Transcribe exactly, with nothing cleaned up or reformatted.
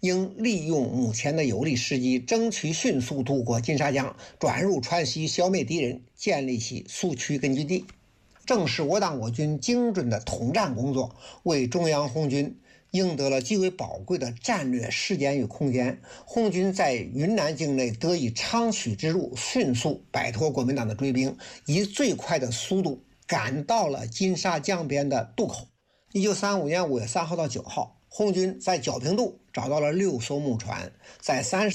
应利用目前的有利时机，争取迅速渡过金沙江，转入川西，消灭敌人，建立起苏区根据地。正是我党我军精准的统战工作，为中央红军赢得了极为宝贵的战略时间与空间。红军在云南境内得以长驱直入，迅速摆脱国民党的追兵，以最快的速度赶到了金沙江边的渡口。一九三五年五月三号到九号，红军在皎平渡找到了六艘木船，在三